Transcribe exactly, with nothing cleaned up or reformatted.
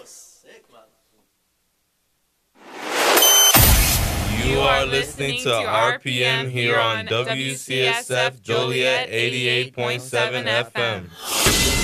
was sick, man. You are listening to R P M here on W C S F Joliet eighty-eight point seven F M.